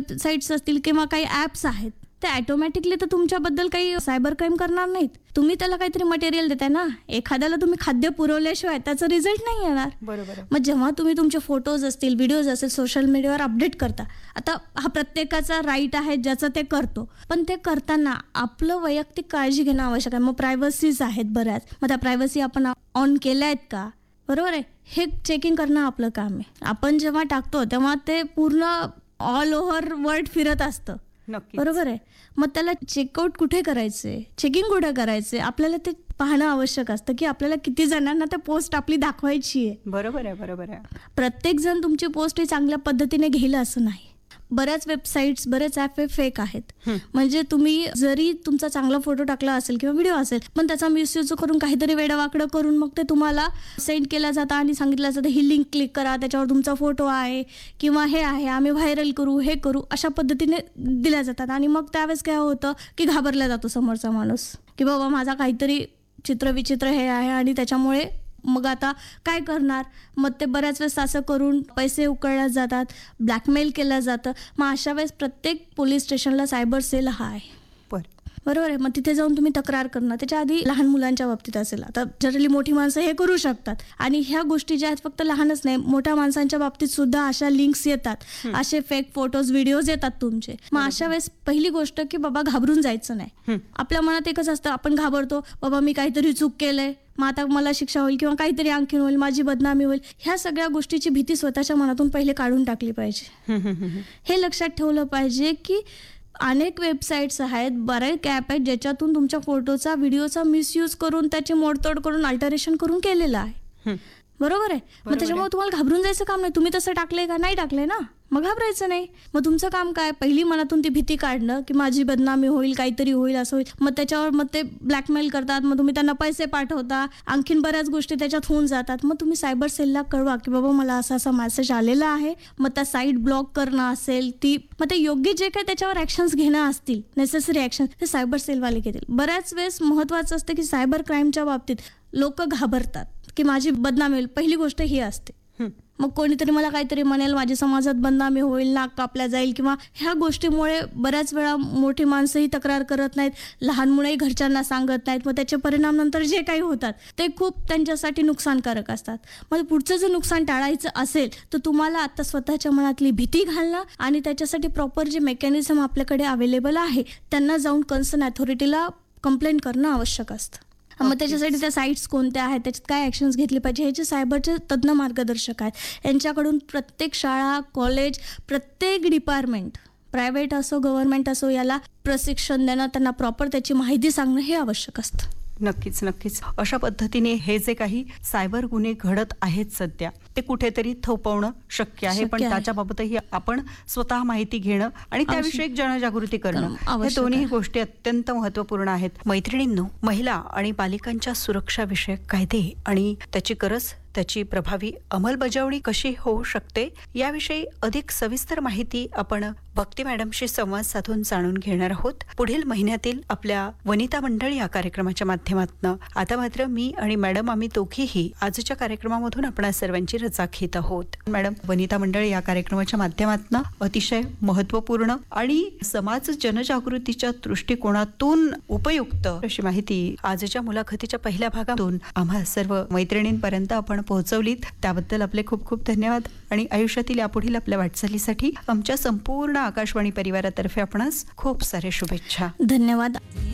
Websites असतील किंवा काही ॲप्स आहेत, ते ऑटोमॅटिकली तर तुमच्याबद्दल काही सायबर क्राईम करणार नाहीत. तुम्ही त्याला काहीतरी मटेरियल देताय ना. एखाद्याला तुम्ही खाद्य पुरवल्याशिवाय त्याचा रिझल्ट नाही येणार. बरोबर. मग जेव्हा तुम्ही तुमचे फोटोज असतील, व्हिडिओज असेल, सोशल मीडियावर अपडेट करता, आता हा प्रत्येकाचा राईट आहे ज्याचं ते करतो, पण ते करताना आपलं वैयक्तिक काळजी घेणं आवश्यक आहे. मग प्रायव्हसीज आहेत बऱ्याच, मग त्या प्रायव्हसी आपण ऑन केल्या आहेत का, बरोबर आहे, हे चेकिंग करणं आपलं काम आहे. आपण जेव्हा टाकतो तेव्हा ते पूर्ण ऑल ओव्हर वर्ल्ड फिरत असतं. बरोबर आहे. मग त्याला चेकआउट कुठे करायचे, चेकिंग कुठे करायचे, आपल्याला ते पाहणं आवश्यक असतं की आपल्याला किती जणांना त्या पोस्ट आपली दाखवायची आहे. बरोबर आहे, बरोबर आहे. प्रत्येक जण तुमची पोस्ट ही चांगल्या पद्धतीने घेईल असं नाही. बऱ्याच वेबसाईट्स, बरेच ॲप फेक आहेत. म्हणजे तुम्ही जरी तुमचा चांगला फोटो टाकला असेल किंवा व्हिडिओ असेल, पण त्याचा मिसयूज करून काहीतरी वेडवाकडं करून मग ते तुम्हाला सेंड केलं जातं आणि सांगितलं जातं ही लिंक क्लिक करा, त्याच्यावर तुमचा फोटो आहे किंवा हे आहे, आम्ही व्हायरल करू, हे करू, अशा पद्धतीने दिल्या जातात. आणि मग त्यावेळेस काय होतं की घाबरला जातो समोरचा माणूस की बाबा माझा काहीतरी चित्रविचित्र हे आहे आणि त्याच्यामुळे मग आता काय करणार. मग ते बऱ्याच वेळेस असं करून पैसे उकळल्या जातात, ब्लॅकमेल केलं जातं. मग अशा वेळेस प्रत्येक पोलीस स्टेशनला सायबर सेल हा आहे. बरोबर आहे. मग तिथे जाऊन तुम्ही तक्रार करणं. त्याच्या आधी लहान मुलांच्या बाबतीत असेल, आता जनरली मोठी माणसं हे करू शकतात. आणि ह्या गोष्टी ज्या आहेत फक्त लहानच नाही, मोठ्या माणसांच्या बाबतीत सुद्धा अशा लिंक्स येतात, असे फेक फोटोज, व्हिडिओज येतात तुमचे. मग अशा वेळेस पहिली गोष्ट की बाबा घाबरून जायचं नाही. आपल्या मनात एकच असतं, आपण घाबरतो, बाबा मी काहीतरी चूक केलंय, मग आता मला शिक्षा होईल किंवा काहीतरी आणखीन होईल, माझी बदनामी होईल. ह्या सगळ्या गोष्टीची भीती स्वतःच्या मनातून पहिले काढून टाकली पाहिजे. हे लक्षात ठेवलं पाहिजे की अनेक वेबसाईट्स आहेत, बरेच ॲप आहेत ज्याच्यातून तुमच्या फोटोचा, व्हिडिओचा मिसयूज करून त्याची मोडतोड करून अल्टरेशन करून केलेलं आहे. बरोबर आहे. मग त्याच्यामुळे तुम्हाला घाबरून जायचं काम नाही. तुम्ही तसं टाकलंय का, नाही टाकलंय ना, मग घाबरायचं नाही. मग तुमचं काम काय, पहिली मनातून ती भीती काढणं की माझी बदनामी होईल, काहीतरी होईल, असं होईल. मग त्याच्यावर मग ते ब्लॅकमेल करतात, मग तुम्ही त्यांना पैसे पाठवता, आणखीन बऱ्याच गोष्टी त्याच्यात होऊन जातात. मग तुम्ही सायबर सेलला कळवा की बाबा मला असा असा मेसेज आलेला आहे. मग त्या साईट ब्लॉक करणं असेल ती, मग ते योग्य जे काही त्याच्यावर ॲक्शन्स घेणं असतील, नेसेसरी ॲक्शन, ते सायबर सेलवाले घेतील. बऱ्याच वेळेस महत्त्वाचं असतं की सायबर क्राईमच्या बाबतीत लोक घाबरतात की माझी बदनामी होईल. पहिली गोष्ट ही असते. मग कोणीतरी मला काहीतरी म्हणेल, माझी समाजात बदनामी होईल, नाक कापल्या जाईल, किंवा ह्या गोष्टीमुळे बऱ्याच वेळा मोठी माणसंही तक्रार करत नाहीत, लहान मुलंही घरच्यांना सांगत नाहीत. मग त्याचे परिणाम नंतर जे काही होतात ते खूप त्यांच्यासाठी नुकसानकारक असतात. मग पुढचं जर नुकसान टाळायचं असेल तर तुम्हाला आता स्वतःच्या मनातली भीती घालणं आणि त्याच्यासाठी प्रॉपर जे मेकॅनिझम आपल्याकडे अवेलेबल आहे त्यांना जाऊन कन्सर्न अथॉरिटीला कंप्लेंट करणं आवश्यक असतं. मग त्याच्यासाठी त्या साईट्स कोणत्या आहेत, त्याच्यात काय ॲक्शन्स घेतले पाहिजे, हे जे सायबरचे तज्ज्ञ मार्गदर्शक आहेत यांच्याकडून प्रत्येक शाळा, कॉलेज, प्रत्येक डिपार्टमेंट, प्रायव्हेट असो गव्हर्नमेंट असो, याला प्रशिक्षण देणं, त्यांना प्रॉपर त्याची माहिती सांगणं हे आवश्यक असतं. नक्कीच नक्कीच. अशा पद्धतीने हे जे काही सायबर गुन्हे घडत आहेत सध्या ते कुठेतरी थोपवणं शक्य आहे, पण त्याच्याबाबतही आपण स्वतः माहिती घेणं आणि त्याविषयी जनजागृती करणं, हे दोन्ही गोष्टी अत्यंत महत्त्वपूर्ण आहेत. मैत्रिणींनो, महिला आणि बालिकांच्या सुरक्षाविषयक कायदे आणि त्याची गरज, त्याची प्रभावी अंमलबजावणी कशी होऊ शकते याविषयी अधिक सविस्तर माहिती आपण भक्ती मॅडमशी संवाद साधून जाणून घेणार आहोत पुढील महिन्यातील आपल्या वनिता मंडळ या कार्यक्रमाच्या माध्यमातून. आता मात्र मी आणि मॅडम आम्ही दोघीही आजच्या कार्यक्रमामधून आपणा सर्वांची रजा घेत आहोत. मॅडम, वनिता मंडळ या कार्यक्रमाच्या माध्यमातून अतिशय महत्त्वपूर्ण आणि समाज जनजागृतीच्या दृष्टिकोनातून उपयुक्त अशी माहिती आजच्या मुलाखतीच्या पहिल्या भागातून आम्हा सर्व मैत्रिणींपर्यंत आपण पोहोचवलीत. त्याबद्दल आपले खूप खूप धन्यवाद आणि आयुष्यातील यापुढील आपल्या वाटचालीसाठी आमच्या संपूर्ण आकाशवाणी परिवारातर्फे आपणास खूप सारे शुभेच्छा. धन्यवाद.